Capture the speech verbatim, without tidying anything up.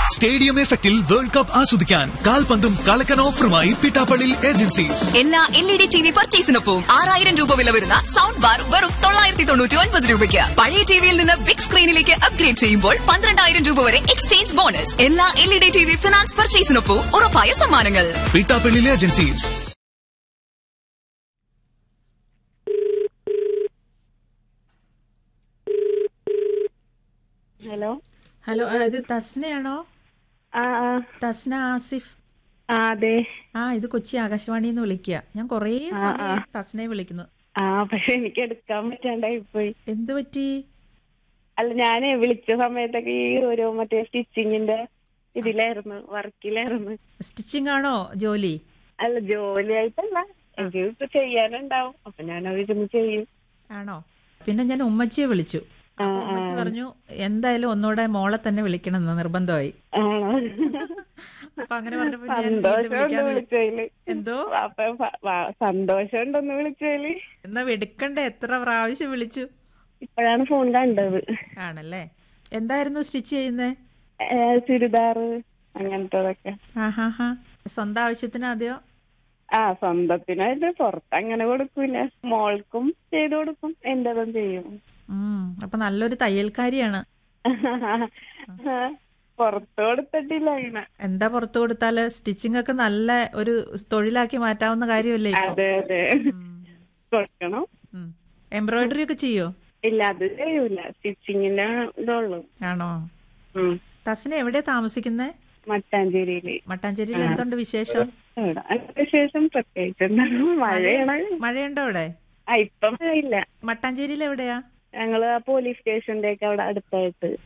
Stadium എഫക്റ്റിൽ world cup ആസ്വദിക്കാൻ കാൽപന്തും കളക്കൻ ഓഫറുമായി Pittappilly agencies. എല്ലാ L E D T V പർച്ചേസിനൊപ്പം ആറായിരം രൂപ വില വരുന്ന സൗണ്ട് ബാർ വെറും തൊള്ളായിരത്തി തൊണ്ണൂറ്റി ഒൻപത് രൂപയ്ക്ക്. പഴയ ടിവിയിൽ നിന്ന് ബിഗ് സ്ക്രീനിലേക്ക് അപ്ഗ്രേഡ് ചെയ്യുമ്പോൾ പന്ത്രണ്ടായിരം രൂപ വരെ എക്സ്ചേഞ്ച് ബോണസ്. എല്ലാ L E D T V finance പർച്ചേസിനൊപ്പം ഉറപ്പായ സമ്മാനങ്ങൾ. പിട്ടാപ്പള്ളി ഏജൻസീസ്. ഹലോ ഹലോ, ഇത് തസ്നയാണോ? ആ തസ്ന ആസിഫ്. ആ അതെ. ആ ഇത് കൊച്ചി ആകാശവാണിയിൽ നിന്ന് വിളിക്കുക. ഞാൻ കൊറേ സമയം തസ്നയെ വിളിക്കുന്നു. ആ പക്ഷെ എനിക്ക് എടുക്കാൻ പറ്റാണ്ടായി പോയി. എന്ത് പറ്റി? അല്ല, ഞാനേ വിളിച്ച സമയത്തൊക്കെ ഈ ഒരു മറ്റേ സ്റ്റിച്ചിങ്ങിന്റെ ഇതിലായിരുന്നു, വർക്കിലായിരുന്നു. സ്റ്റിച്ചിങ് ആണോ ജോലി? അല്ല, ജോലിയായിട്ടല്ല, എനിക്ക് ഇപ്പൊ ചെയ്യാനുണ്ടാവും, അപ്പൊ ഞാനത് ഇരുന്ന് ചെയ്യും. ആണോ? പിന്നെ ഞാൻ ഉമ്മച്ചിയെ വിളിച്ചു. ഉമ്മച്ചി പറഞ്ഞു എന്തായാലും ഒന്നുകൂടെ മോളെ തന്നെ വിളിക്കണം എന്ന് നിർബന്ധമായി. അപ്പൊ അങ്ങനെ പറഞ്ഞപ്പോ എന്തോ സന്തോഷമുണ്ടെന്ന് വിളിച്ചതില്. എന്നാ എടുക്കണ്ടേ? എത്ര പ്രാവശ്യം വിളിച്ചു? ഇപ്പോഴാണ് ഫോൺ കണ്ടത്. ആണല്ലേ? എന്തായിരുന്നു സ്റ്റിച്ച് ചെയ്യുന്നേ? ചുരിദാറ് അങ്ങനത്തതൊക്കെ. ആഹാ. സ്വന്തം ആവശ്യത്തിന് അതെയോ? ആ, സ്വന്തത്തിനായിട്ട് പുറത്ത് അങ്ങനെ കൊടുക്കൂല, മോൾക്കും ചെയ്തു കൊടുക്കും, എന്റേതും ചെയ്യും. അപ്പൊ നല്ലൊരു തയ്യൽക്കാരിയാണ്. പുറത്ത് കൊടുത്തിട്ടില്ല അങ്ങനെ. എന്താ പുറത്തു കൊടുത്താല്? സ്റ്റിച്ചിങ് ഒക്കെ നല്ല ഒരു തൊഴിലാക്കി മാറ്റാവുന്ന കാര്യമല്ലേ? അതെ അതെ, കൊടുക്കണം. എംബ്രോയിഡറി ഒക്കെ ചെയ്യോ? ഇല്ല, അത് ചെയ്യൂല, സ്റ്റിച്ചിങ്ങിന്റെ ഇതുള്ളൂ. ആണോ? തസ്ന എവിടെയാ താമസിക്കുന്നേ? മട്ടാഞ്ചേരിയില്. മട്ടാഞ്ചേരിയിൽ എന്തുണ്ട് വിശേഷം? വിശേഷം പ്രത്യേകിച്ച് മഴയാണ്. മഴയുണ്ടോ അവിടെ? ആ, ഇപ്പം ഇല്ല. മട്ടാഞ്ചേരിയിൽ എവിടെയാ? ഞങ്ങള് പോലീസ് സ്റ്റേഷന്റെ ഒക്കെ അവിടെ അടുത്തായിട്ട്.